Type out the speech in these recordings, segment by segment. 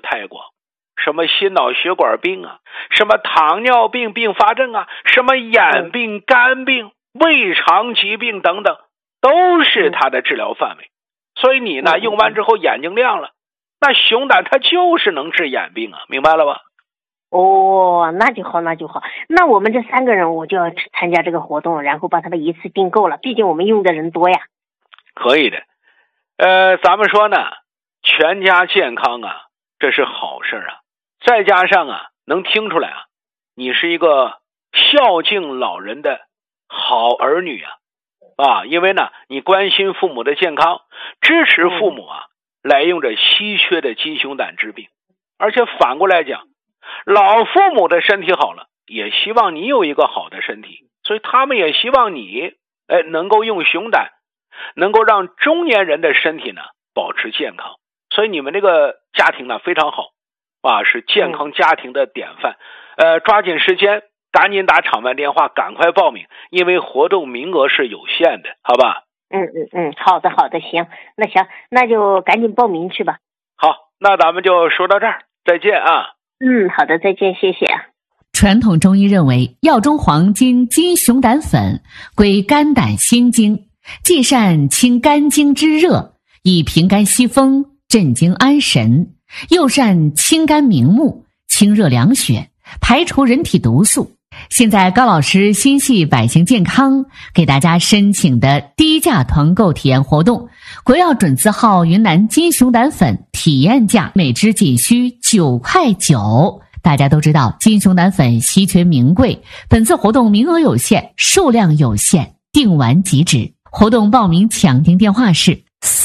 太广，什么心脑血管病啊，什么糖尿病并发症啊，什么眼病、肝病、胃肠疾病等等，都是它的治疗范围。所以你呢，用完之后眼睛亮了，那熊胆它就是能治眼病啊，明白了吧？ 哦，那就好，那就好。那我们这3个人，我就要参加这个活动，然后把他们一次订购了，毕竟我们用的人多呀。 可以的。咱们说呢，全家健康啊，这是好事啊。再加上啊，能听出来啊，你是一个孝敬老人的好儿女啊，因为呢，你关心父母的健康，支持父母啊，来用着稀缺的金熊胆治病。而且反过来讲，老父母的身体好了，也希望你有一个好的身体，所以他们也希望你能够用熊胆，能够让中年人的身体呢保持健康。所以你们这个家庭呢非常好啊，是健康家庭的典范。抓紧时间，赶紧打场外电话，赶快报名，因为活动名额是有限的，好吧？ 好的，行，那行，那就赶紧报名去吧。 好，那咱们就说到这儿，再见啊。 好的，再见，谢谢。 传统中医认为，药中黄金金熊胆粉归肝胆心经，既善清肝经之热，以平肝息风，镇惊安神，又善清肝明目，清热凉血，排除人体毒素。现在高老师心系百姓健康，给大家申请的低价团购体验活动，国药准字号云南金熊胆粉体验价每支仅需9.9块。大家都知道金熊胆粉稀缺名贵，本次活动名额有限，数量有限，订完即止。活动报名抢订电话是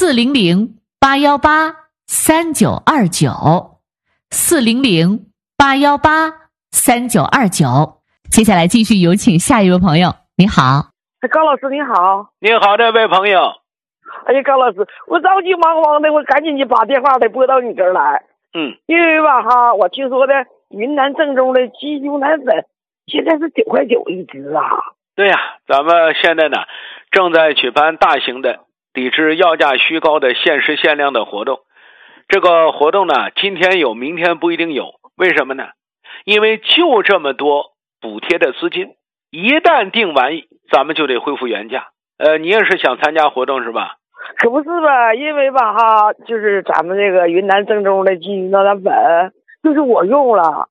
400-818-3929，400-818-3929。接下来继续有请下一位朋友。你好。 高老师你好。 你好，这位朋友。 哎呀，高老师，我着急忙慌的，我赶紧就把电话得拨到你这儿来。因为吧我听说的云南正宗的金熊胆粉现在是9.9块一支啊。 对呀，咱们现在呢正在举办大型的抵制药价虚高的限时限量的活动。这个活动呢，今天有，明天不一定有。为什么呢？因为就这么多补贴的资金，一旦订完，咱们就得恢复原价。你也是想参加活动是吧？ 可不是吧，因为吧就是咱们这个云南正宗的金熊胆粉，就是我用了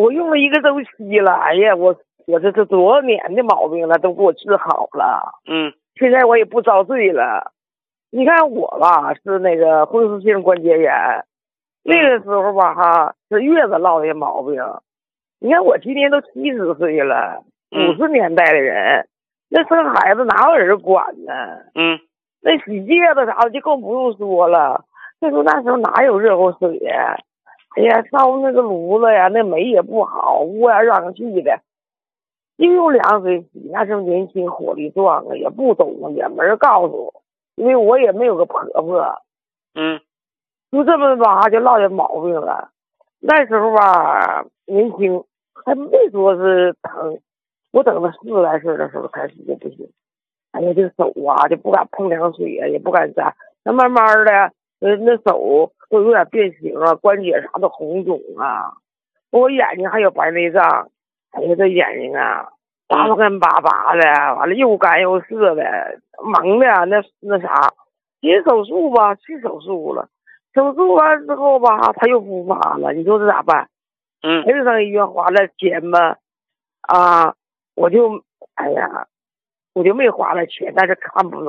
1个周期了。哎呀，我这多少年的毛病了，都给我治好了。现在我也不遭罪了。你看我吧是那个风湿性关节炎，那个时候吧是月子落的毛病。你看我今年都70岁了，50年代的人，那生孩子哪有人管呢？那洗戒子啥的就更不用说了。那时候哪有热乎水呀？哎呀，烧那个炉子呀，那煤也不好，乌烟瘴气的，就用凉水洗。那时候年轻火力壮啊，也不懂啊，也没人告诉我，因为我也没有个婆婆。就这么吧就落下毛病了。那时候吧年轻，还没说是疼，我等到40来岁的时候开始就不行。哎呀，这手啊就不敢碰凉水啊，也不敢沾。那慢慢的那手都有点变形啊，关节啥都红肿啊。我眼睛还有白内障。哎呀，这眼睛啊巴干巴巴的，完了又干又涩的，蒙的那啥。接手术吧，去手术了。手术完之后吧他又复发了，你说这咋办？还是上医院花了钱吧。我就没花了钱，但是看不着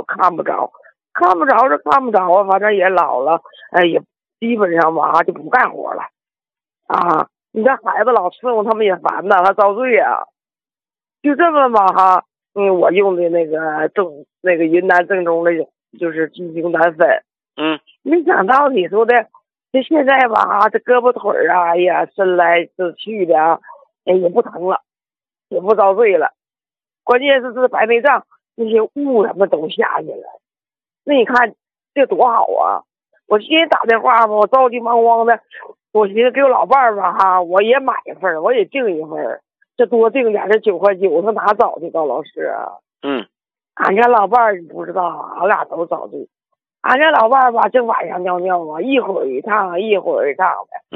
啊，反正也老了，也基本上吧就不干活了。你这孩子老伺候他们也烦呐，他遭罪啊。就这么吧我用的那个云南正宗的就是金熊胆粉。没想到你说的这现在吧这胳膊腿啊，哎呀伸来伸去的也不疼了，也不遭罪了。关键是这白内障那些雾什么都下去了。那你看这多好啊。我今天打电话吧，我着急忙慌的，我寻思给我老伴儿吧我也买一份，我也订一份。这多订点这9.9块，我说哪找的高老师啊？俺家老伴儿你不知道，俺俩都遭罪。俺家老伴儿吧这晚上尿尿啊，一会儿一趟的。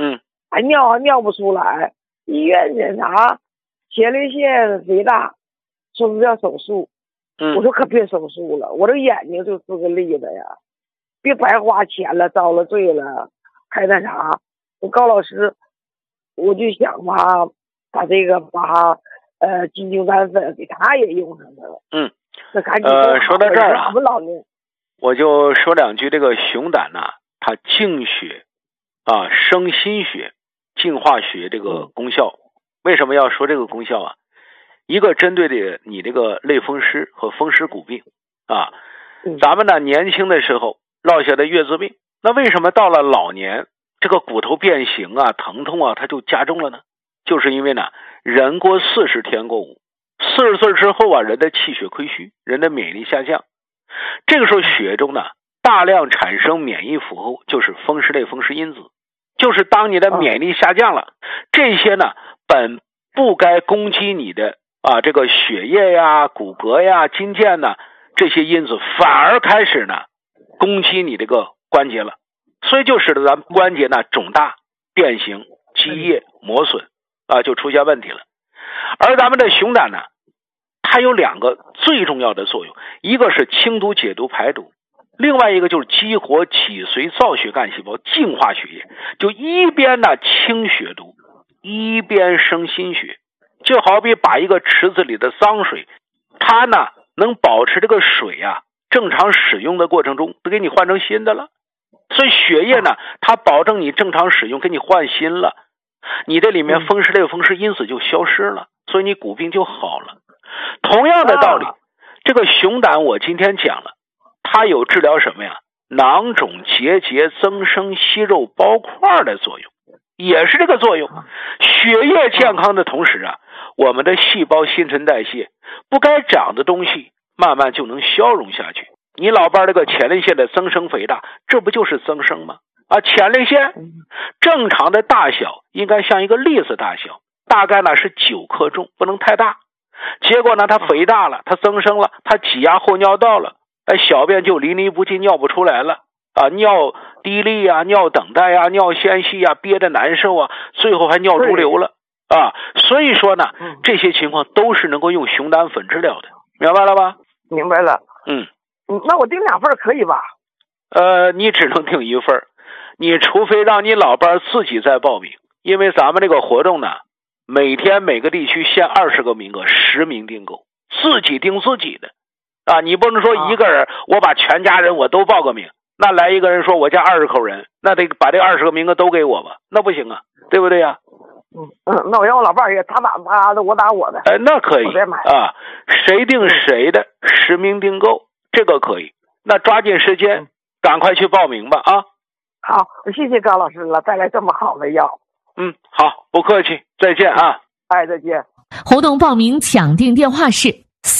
还尿不出来，医院检查前列腺肥大，说是要手术。我说可别手术了，我这眼睛就是个例子呀，别白花钱了，遭了罪了，还那啥。我高老师，我就想吧，把这个金熊丹粉给他也用上了。那赶紧说到这儿啊， 我们老年我就说两句。这个熊胆呐，它净血啊、生心血、净化血这个功效。为什么要说这个功效啊？一个针对的你这个类风湿和风湿骨病啊，咱们呢年轻的时候落下的月字病，那为什么到了老年这个骨头变形啊、疼痛啊它就加重了呢？就是因为呢人过40天过5，40岁之后啊，人的气血亏虚，人的免疫力下降，这个时候血中呢大量产生免疫符后，就是风湿类风湿因子。就是当你的免疫力下降了，这些呢本不该攻击你的这个血液呀、骨骼呀、筋腱呐，这些因子反而开始呢攻击你这个关节了，所以就使得咱们关节呢肿大、变形、积液、磨损就出现问题了。而咱们的熊胆呢，它有2个最重要的作用，一个是清毒解毒排毒，另外一个就是激活脊髓造血干细胞，净化血液，就一边呢清血毒，一边生心血。就好比把一个池子里的脏水，它呢能保持这个水啊正常使用的过程中都给你换成新的了，所以血液呢它保证你正常使用，给你换新了，你这里面风湿类风湿因子就消失了，所以你骨病就好了。同样的道理，这个熊胆我今天讲了，它有治疗什么呀？囊肿结节、增生息肉包块的作用，也是这个作用。血液健康的同时啊，我们的细胞新陈代谢不该长的东西慢慢就能消融下去。你老伴这个前列腺的增生肥大，这不就是增生吗？前列腺正常的大小应该像一个栗子大小，大概呢是9克重，不能太大。结果呢它肥大了，它增生了，它挤压后尿道了，小便就淋漓不尽，尿不出来了尿滴沥啊、尿等待啊、尿纤细啊，憋得难受啊，最后还尿毒瘤了所以说呢这些情况都是能够用熊胆粉治疗的，明白了吧？ 明白了。那我订2份可以吧？ 你只能订1份，你除非让你老伴自己再报名，因为咱们这个活动呢每天每个地区限20个名额，10名订购，自己订自己的你不能说一个人我把全家人我都报个名，那来一个人说我家20口人，那得把这20个名额都给我吧，那不行啊，对不对呀？ 那我让我老伴也他打他的，我打我的。 那可以谁定谁的，10名订购，这个可以。那抓紧时间赶快去报名吧好，谢谢高老师了，带来这么好的药。 好，不客气，再见再见。 活动报名抢订电话是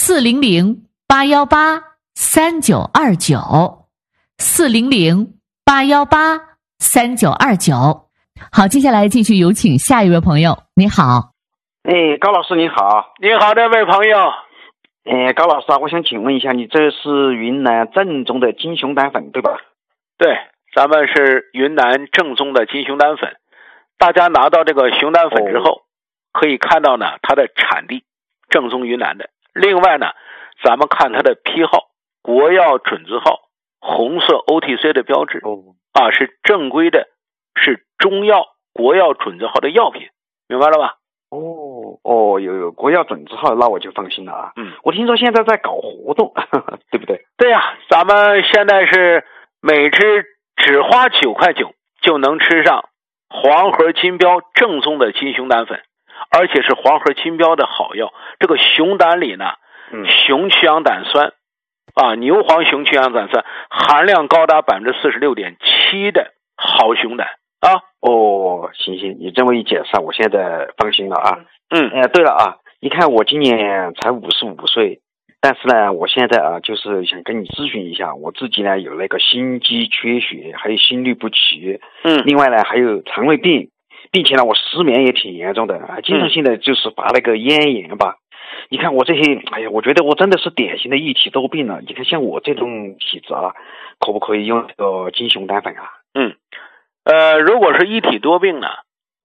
400-818-3929，400-818-3929。好，接下来继续有请下一位朋友。你好。 高老师你好。 你好，这位朋友。 高老师我想请问一下，你这是云南正宗的金熊胆粉对吧？ 对，咱们是云南正宗的金熊胆粉。大家拿到这个熊胆粉之后可以看到呢它的产地正宗云南的，另外呢咱们看它的批号国药准字号，红色 OTC 的标志是正规的，是中药国药准字号的药品，明白了吧？ 有国药准字号，那我就放心了我听说现在在搞活动对不对？ 对呀，咱们现在是每只只花9块9就能吃上黄河金标正宗的金熊胆粉，而且是黄河金标的好药。这个熊胆里呢雄曲氧胆酸牛黄雄曲氧胆酸含量高达 46.7% 的好熊胆行，你这么一解释我现在放心了对了你看我今年才55岁，但是呢我现在就是想跟你咨询一下，我自己呢有那个心肌缺血，还有心律不齐另外呢还有肠胃病，并且呢我失眠也挺严重的经常性的就是发那个咽炎吧。你看我这些我觉得我真的是典型的一体多病了。你看像我这种体质可不可以用这个金熊胆粉如果是一体多病呢，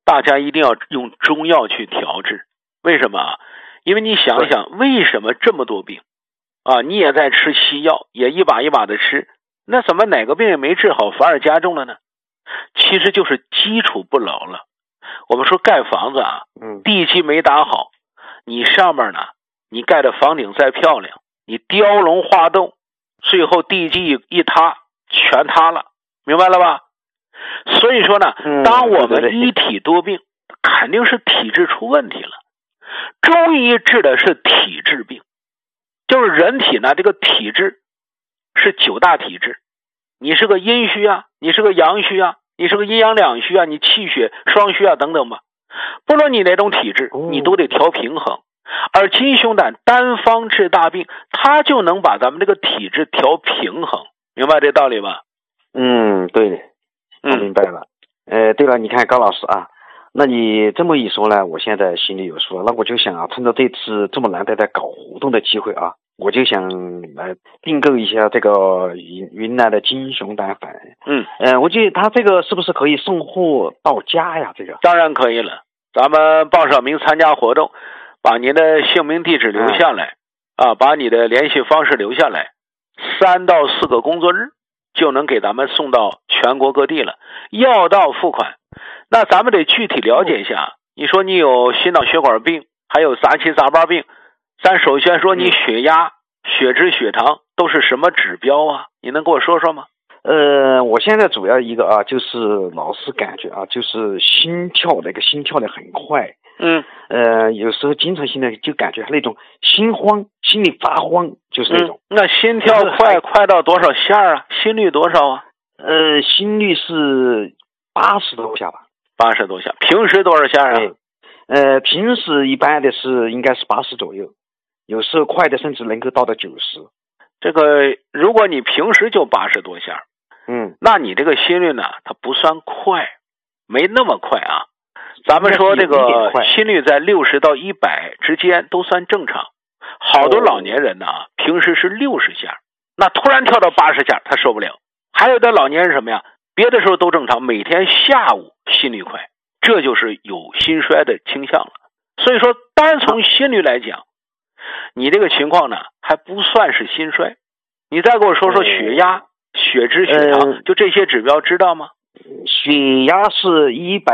大家一定要用中药去调治。为什么啊？因为你想想，为什么这么多病啊？你也在吃西药，也一把一把的吃，那怎么哪个病也没治好，反而加重了呢？其实就是基础不牢了。我们说盖房子啊，地基没打好，你上面呢，你盖的房顶再漂亮，你雕龙画栋，最后地基一塌，全塌了，明白了吧？所以说呢，当我们一体多病，肯定是体质出问题了。中医治的是体质病，就是人体呢，这个体质是9大体质，你是个阴虚啊，你是个阳虚啊，你是个阴阳两虚啊，你气血双虚啊等等吧，不论你哪种体质，你都得调平衡。而金胸胆单方治大病，它就能把咱们这个体质调平衡，明白这道理吧？ 对的，我明白了。对了，你看高老师啊，那你这么一说呢，我现在心里有数了。那我就想啊，趁着这次这么难得的搞活动的机会啊，我就想订购一下这个云南的金熊胆粉。我觉得他这个是不是可以送货到家呀？这个当然可以了，咱们报上名参加活动，把您的姓名地址留下来，把你的联系方式留下来，3到4个工作日就能给咱们送到全国各地了。药到付款。那咱们得具体了解一下，你说你有心脑血管病，还有杂七杂八病，咱首先说你血压、血脂、血糖都是什么指标啊？你能跟我说说吗？ 我现在主要一个啊，就是老是感觉啊，就是心跳的很快。有时候经常性的就感觉那种心慌，心里发慌，就是那种。 那心跳快到多少下啊？心率多少啊？ 心率是80多下吧。 80多下。平时多少下啊？ 平时一般的是应该是80左右，有时候快的甚至能够到90。 这个如果你平时就80多下，那你这个心率呢，它不算快，没那么快啊。咱们说这个心率在60到100之间都算正常。好多老年人呢，平时是60下，那突然跳到80下，他受不了。还有的老年人什么呀？别的时候都正常，每天下午心率快，这就是有心衰的倾向了。所以说，单从心率来讲，你这个情况呢，还不算是心衰。你再给我说说血压、血脂、血糖，就这些指标知道吗？ 血压是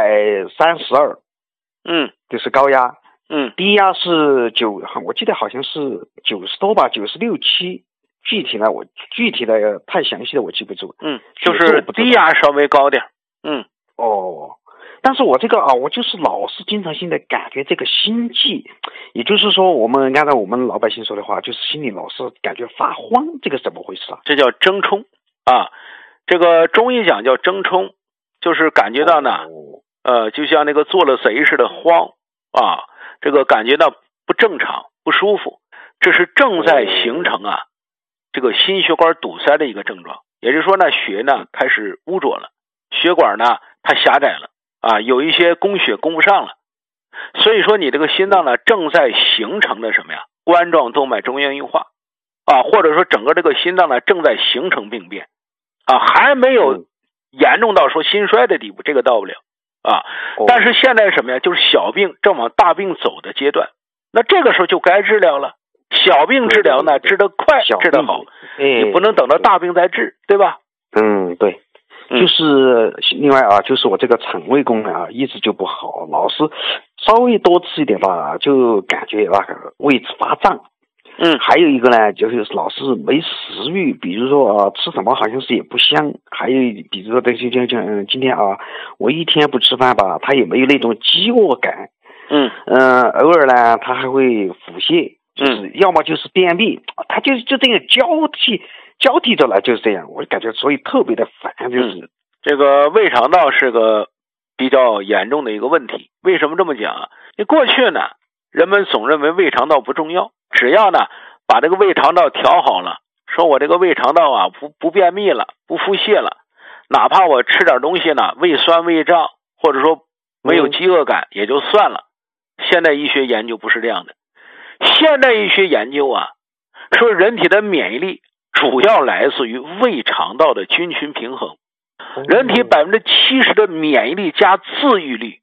132，就是高压。低压是我记得好像是90多吧，96、7。具体的太详细的我记不住。 就是低压稍微高点。 但是我这个我就是老是经常性的感觉这个心悸，也就是说我们按照我们老百姓说的话，就是心里老是感觉发慌，这个怎么回事啊？ 这叫怔冲啊，这个中医讲叫怔冲，就是感觉到呢，就像那个做了贼似的慌啊，这个感觉到不正常、不舒服，这是正在形成这个心血管堵塞的一个症状。也就是说呢，血呢开始污浊了，血管呢它狭窄了有一些供血供不上了。所以说你这个心脏呢正在形成的什么呀？冠状动脉中央硬化或者说整个这个心脏呢正在形成病变还没有严重到说心衰的地步，这个到不了但是现在什么呀？就是小病正往大病走的阶段，那这个时候就该治疗了。小病治疗呢，治得快，治得好，你不能等到大病再治，对吧？ 对。就是另外就是我这个肠胃功能一直就不好，老是稍微多吃一点吧，就感觉那个胃子发胀。还有一个呢，就是老是没食欲，比如说吃什么好像是也不香，还有比如说这些今天我一天不吃饭吧，他也没有那种饥饿感。偶尔呢，他还会腹泻，就是要么就是便秘，他就这样交替着来，就是这样，我感觉所以特别的烦，就是这个胃肠道是个比较严重的一个问题。为什么这么讲？你过去呢，人们总认为胃肠道不重要，只要呢把这个胃肠道调好了，说我这个胃肠道不便秘了，不腹泻了，哪怕我吃点东西呢胃酸胃胀，或者说没有饥饿感也就算了。现代医学研究不是这样的，现代医学研究说人体的免疫力主要来自于胃肠道的菌群平衡。人体70%的免疫力加自愈力